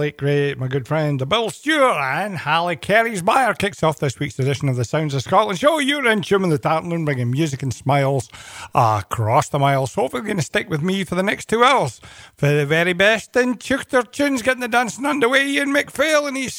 late great, my good friend, the Bill Stewart and Halle Kerry's Buyer kicks off this week's edition of the Sounds of Scotland show. You're in tune with the Tartan, bringing music and smiles across the miles. So hopefully you're going to stick with me for the next 2 hours for the very best in Tutor tunes, getting the dancing underway. Ian McPhail and his